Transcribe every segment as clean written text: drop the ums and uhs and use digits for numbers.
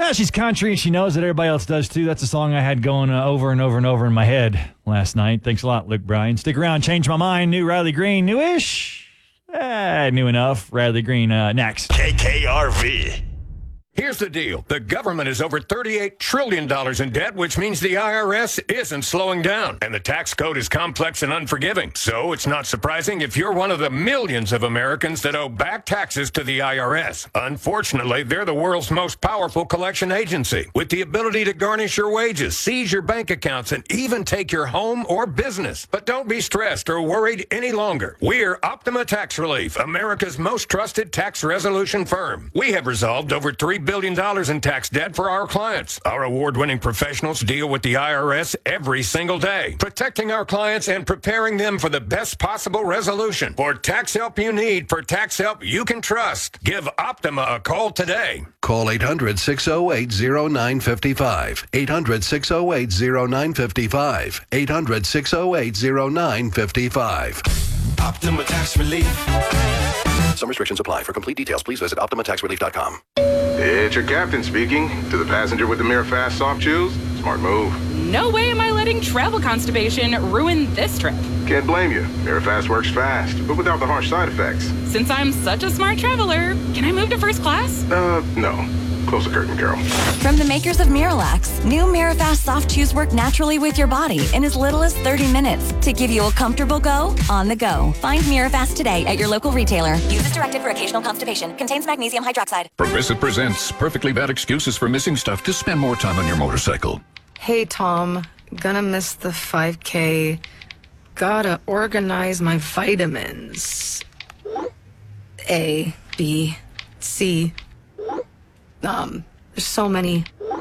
Well, she's country and she knows that everybody else does too. That's a song I had going over and over and over in my head last night. Thanks a lot, Luke Bryan. Stick around, change my mind. New Riley Green, newish. New enough. Riley Green next. KKRV. Here's the deal. The government is over $38 trillion in debt, which means the IRS isn't slowing down. And the tax code is complex and unforgiving. So it's not surprising if you're one of the millions of Americans that owe back taxes to the IRS. Unfortunately, they're the world's most powerful collection agency, with the ability to garnish your wages, seize your bank accounts, and even take your home or business. But don't be stressed or worried any longer. We're Optima Tax Relief, America's most trusted tax resolution firm. We have resolved over $3 billion in tax debt for our clients. Our award-winning professionals deal with the IRS every single day, protecting our clients and preparing them for the best possible resolution. For tax help you need, for tax help you can trust, give Optima a call today. Call 800-608-0955. 800-608-0955. 800-608-0955. Optima Tax Relief. Some restrictions apply. For complete details, please visit OptimaTaxRelief.com. It's your captain speaking. To the passenger with the Mirror Fast Soft Chews, smart move. No way am I letting travel constipation ruin this trip. Can't blame you. Mirror Fast works fast, but without the harsh side effects. Since I'm such a smart traveler, can I move to first class? No. Close the curtain, Carol. From the makers of Miralax, new Mirafast soft chews work naturally with your body in as little as 30 minutes to give you a comfortable go on the go. Find Mirafast today at your local retailer. Use as directed for occasional constipation. Contains magnesium hydroxide. Progressive presents perfectly bad excuses for missing stuff to spend more time on your motorcycle. Hey, Tom. Gonna miss the 5K. Gotta organize my vitamins. A, B, C. There's so many.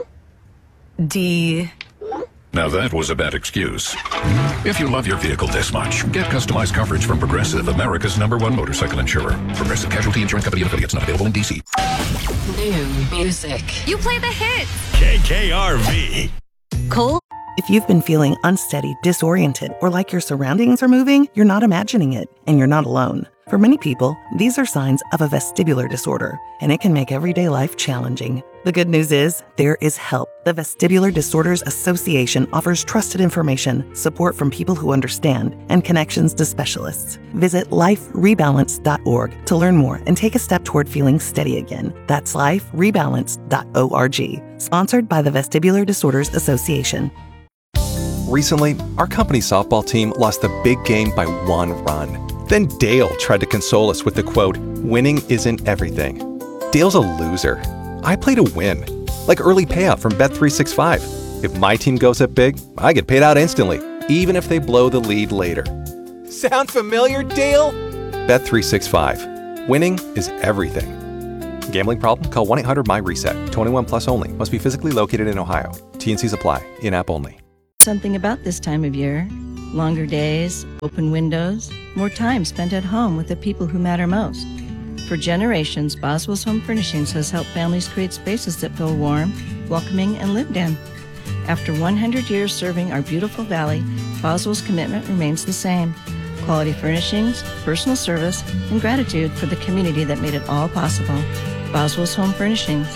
D. Now that was a bad excuse. If you love your vehicle this much, get customized coverage from Progressive, America's #1 motorcycle insurer. Progressive Casualty Insurance Company and affiliates, not available in D.C. New music. You play the hits. KKRV. Cole? If you've been feeling unsteady, disoriented, or like your surroundings are moving, you're not imagining it, and you're not alone. For many people, these are signs of a vestibular disorder, and it can make everyday life challenging. The good news is, there is help. The Vestibular Disorders Association offers trusted information, support from people who understand, and connections to specialists. Visit liferebalance.org to learn more and take a step toward feeling steady again. That's liferebalance.org. Sponsored by the Vestibular Disorders Association. Recently, our company softball team lost the big game by 1 run. Then Dale tried to console us with the quote, "Winning isn't everything." Dale's a loser. I play to win, like early payout from Bet365. If my team goes up big, I get paid out instantly, even if they blow the lead later. Sound familiar, Dale? Bet365. Winning is everything. Gambling problem? Call 1-800-MY-RESET. 21 plus only. Must be physically located in Ohio. T&Cs apply. In-app only. Something about this time of year. Longer days, open windows, more time spent at home with the people who matter most. For generations, Boswell's Home Furnishings has helped families create spaces that feel warm, welcoming, and lived in. After 100 years serving our beautiful valley, Boswell's commitment remains the same. Quality furnishings, personal service, and gratitude for the community that made it all possible. Boswell's Home Furnishings.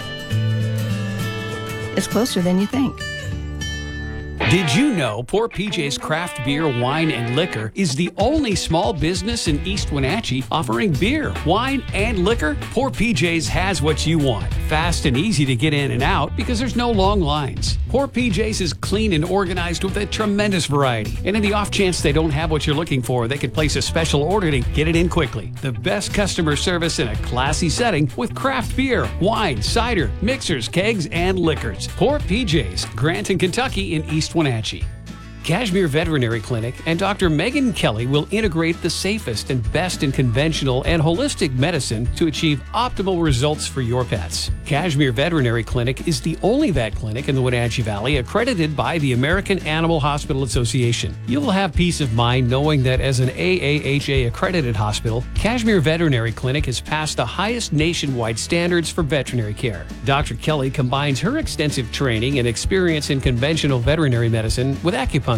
It's closer than you think. Did you know Poor PJ's Craft Beer, Wine, and Liquor is the only small business in East Wenatchee offering beer, wine, and liquor? Poor PJ's has what you want. Fast and easy to get in and out because there's no long lines. Poor PJ's is clean and organized with a tremendous variety. And in the off chance they don't have what you're looking for, they can place a special order to get it in quickly. The best customer service in a classy setting with craft beer, wine, cider, mixers, kegs, and liquors. Poor PJ's, Granton, Kentucky in East Wenatchee. Kashmir Veterinary Clinic and Dr. Megan Kelly will integrate the safest and best in conventional and holistic medicine to achieve optimal results for your pets. Kashmir Veterinary Clinic is the only vet clinic in the Wenatchee Valley accredited by the American Animal Hospital Association. You'll have peace of mind knowing that as an AAHA accredited hospital, Kashmir Veterinary Clinic has passed the highest nationwide standards for veterinary care. Dr. Kelly combines her extensive training and experience in conventional veterinary medicine with acupuncture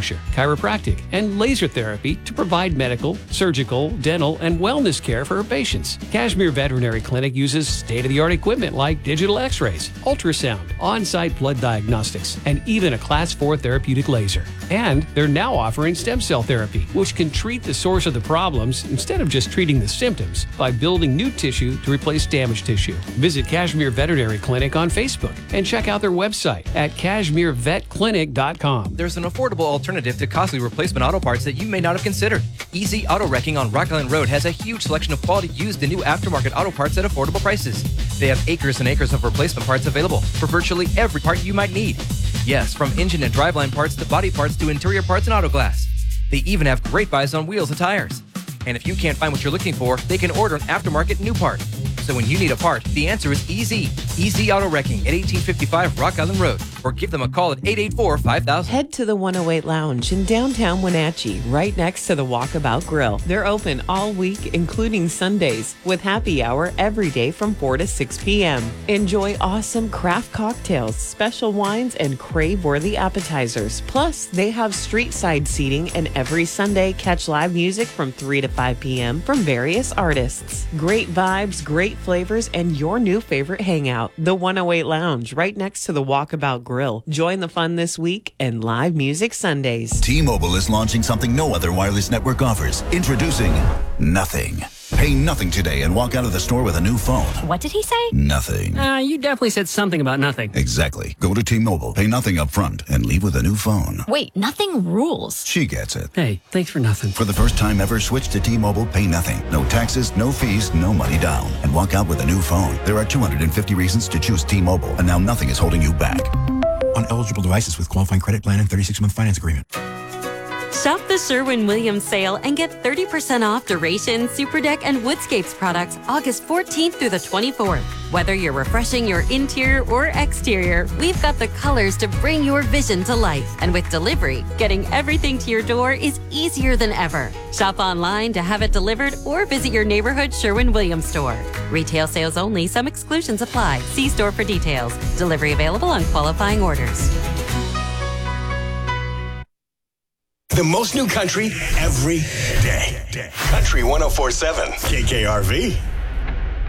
acupuncture, chiropractic, and laser therapy to provide medical, surgical, dental, and wellness care for her patients. Kashmir Veterinary Clinic uses state-of-the-art equipment like digital x-rays, ultrasound, on-site blood diagnostics, and even a Class 4 therapeutic laser. And they're now offering stem cell therapy, which can treat the source of the problems instead of just treating the symptoms by building new tissue to replace damaged tissue. Visit Kashmir Veterinary Clinic on Facebook and check out their website at KashmirVetClinic.com. There's an affordable alternative to costly replacement auto parts that you may not have considered. Easy Auto Wrecking on Rock Island Road has a huge selection of quality used and new aftermarket auto parts at affordable prices. They have acres and acres of replacement parts available for virtually every part you might need. Yes, from engine and driveline parts to body parts to interior parts and auto glass. They even have great buys on wheels and tires. And if you can't find what you're looking for, they can order an aftermarket new part. So when you need a part, the answer is easy. Easy Auto Wrecking at 1855 Rock Island Road. Or give them a call at 884-5000. Head to the 108 Lounge in downtown Wenatchee, right next to the Walkabout Grill. They're open all week, including Sundays, with happy hour every day from 4 to 6 p.m. Enjoy awesome craft cocktails, special wines, and crave-worthy appetizers. Plus, they have street-side seating, and every Sunday, catch live music from 3 to 5 p.m. from various artists. Great vibes, great flavors, and your new favorite hangout. The 108 Lounge, right next to the Walkabout Grill. Join the fun this week and live music Sundays. T-Mobile is launching something no other wireless network offers. Introducing Nothing. Pay nothing today and walk out of the store with a new phone. What did he say? Nothing. You definitely said something about nothing. Exactly. Go to T-Mobile, pay nothing up front, and leave with a new phone. Wait, nothing rules. She gets it. Hey, thanks for nothing. For the first time ever, switch to T-Mobile, pay nothing. No taxes, no fees, no money down. And walk out with a new phone. There are 250 reasons to choose T-Mobile, and now nothing is holding you back. On eligible devices with qualifying credit plan and 36-month finance agreement. Shop the Sherwin-Williams sale and get 30% off Duration, Superdeck, and Woodscapes products August 14th through the 24th. Whether you're refreshing your interior or exterior, we've got the colors to bring your vision to life. And with delivery, getting everything to your door is easier than ever. Shop online to have it delivered or visit your neighborhood Sherwin-Williams store. Retail sales only. Some exclusions apply. See store for details. Delivery available on qualifying orders. The most new country every day. Country 104.7 KKRV.